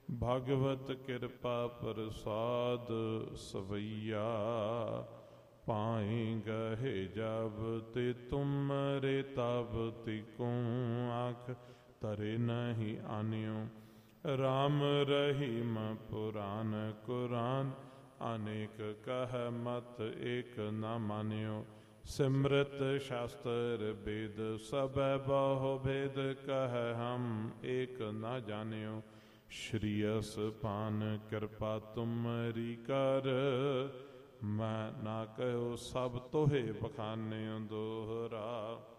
ਭਗਵਤ ਕਿਰਪਾ ਪ੍ਰਸਾਦ ਸਵਈਆ, ਪਾਏ ਗਏ ਜਬ ਤੇ ਤੁਮਰੇ ਤਬ ਤਿਕੁ, ਆਖ ਤਰੇ ਨਹੀਂ ਆਨਿਓ। ਰਾਮ ਰਹੀਮ ਪੁਰਾਨ ਕੁਰਾਨ, ਅਨੇਕ ਕਹਿ ਮਤ ਏਕ ਨ ਮਾਨਿਓ। ਸਿਮਰਤ ਸ਼ਾਸਤਰ ਵੇਦ ਸਭੈ ਬਹੁ ਭੇਦ, ਕਹਿ ਹਮ ਏਕ ਨ ਜਾਣਿਓ। ਸ਼੍ਰੀ ਅਸਪਾਨ ਕਿਰਪਾ ਤੁਮਰੀ ਕਰ, ਮੈਂ ਨਾ ਕਹਿਓ ਸਭ ਤੋਹੇ ਬਖਾਨਿਓ। ਦੋਹਰਾ